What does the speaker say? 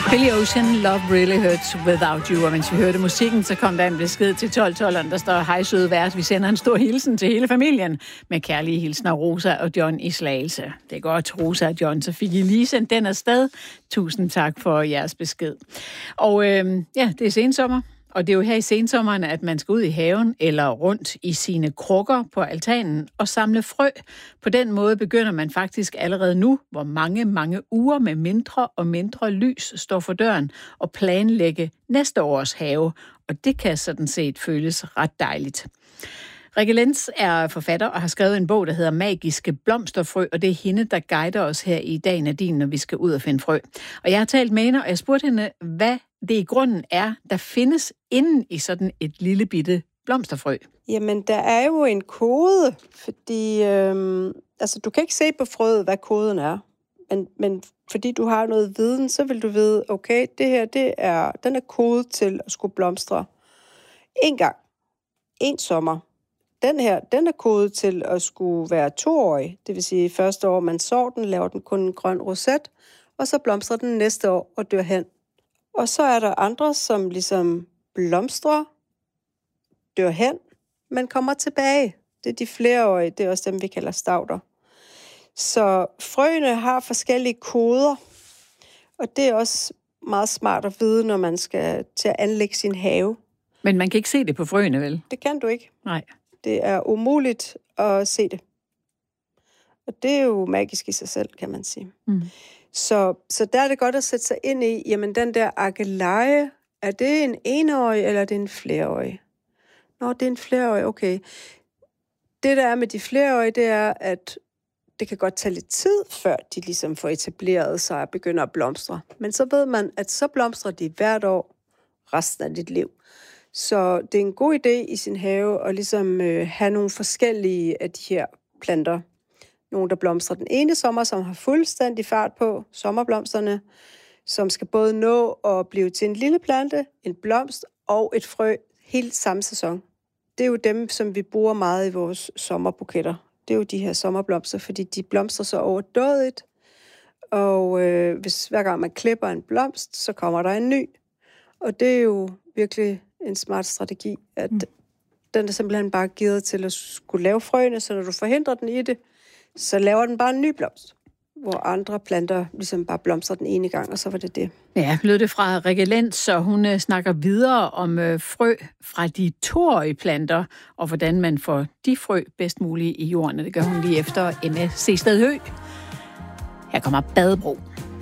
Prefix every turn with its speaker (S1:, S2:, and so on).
S1: Billy Ocean, Love Really Hurts Without You. Og mens vi hørte musikken, så kom der en besked til 12-12'eren, der står: hej søde vært, vi sender en stor hilsen til hele familien. Med kærlige hilsner Rosa og John i Slagelse. Det er godt, Rosa og John, så fik I lige sendt den afsted. Tusind tak for jeres besked. Og det er sensommer. Og det er jo her i sensommeren, at man skal ud i haven eller rundt i sine krukker på altanen og samle frø. På den måde begynder man faktisk allerede nu, hvor mange uger med mindre og mindre lys står for døren, og planlægge næste års have. Og det kan sådan set føles ret dejligt. Rikke Lenz er forfatter og har skrevet en bog, der hedder Magiske blomsterfrø, og det er hende, der guider os her i dag, Nadine, når vi skal ud og finde frø. Og jeg har talt med hende, og jeg spurgte hende, hvad det i grunden er, der findes inden i sådan et lille bitte blomsterfrø.
S2: Jamen, der er jo en kode, fordi du kan ikke se på frøet, hvad koden er. Men fordi du har noget viden, så vil du vide, okay, det her, den er kode til at skulle blomstre en gang, en sommer. Den her, den er kodet til at skulle være 2-årig. Det vil sige, første år man sår den, laver den kun en grøn roset, og så blomstrer den næste år og dør hen. Og så er der andre, som ligesom blomstrer, dør hen, men kommer tilbage. Det er de flereårige, det er også dem, vi kalder stauder. Så frøene har forskellige koder, og det er også meget smart at vide, når man skal til at anlægge sin have.
S1: Men man kan ikke se det på frøene, vel?
S2: Det kan du ikke.
S1: Nej.
S2: Det er umuligt at se det. Og det er jo magisk i sig selv, kan man sige. Mm. Så der er det godt at sætte sig ind i, jamen den der akeleje, er det en 1-årig, eller er det en flereårig? Nå, det er en flereårig, okay. Det der er med de flereårige, det er, at det kan godt tage lidt tid, før de ligesom får etableret sig og begynder at blomstre. Men så ved man, at så blomstrer de hvert år resten af dit liv. Så det er en god idé i sin have at ligesom have nogle forskellige af de her planter. Nogle, der blomstrer den ene sommer, som har fuldstændig fart på, sommerblomsterne, som skal både nå at blive til en lille plante, en blomst og et frø helt samme sæson. Det er jo dem, som vi bruger meget i vores sommerbuketter. Det er jo de her sommerblomster, fordi de blomstrer så overdådigt. Og hvis hver gang man klipper en blomst, så kommer der en ny. Og det er jo virkelig en smart strategi, at den er simpelthen bare givet til at skulle lave frøene, så når du forhindrer den i det, så laver den bare en ny blomst, hvor andre planter ligesom bare blomstrer den ene gang, og så var det det.
S1: Ja, lød det fra Rikke Lenz, og hun snakker videre om frø fra de 2-årige planter, og hvordan man får de frø bedst muligt i jorden. Det gør hun lige efter MSC Stedhø. Her kommer Badebro.